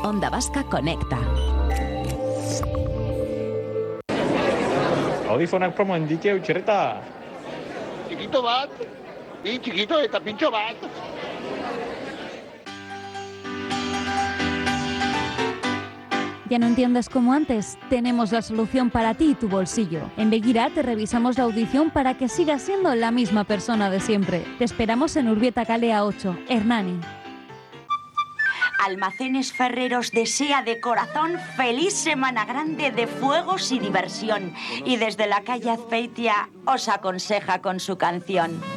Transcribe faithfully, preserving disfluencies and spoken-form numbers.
Onda Vasca conecta. Audífonak promoen ditu txerreta. Txikito bat, bi txikito eta pintxo bat. ¿Ya no entiendes como antes? Tenemos la solución para ti y tu bolsillo. En Begira te revisamos la audición para que sigas siendo la misma persona de siempre. Te esperamos en Urbieta Calea ocho, Hernani. Almacenes Ferreros desea de corazón feliz Semana Grande de fuegos y diversión. Y desde la calle Azpeitia os aconseja con su canción.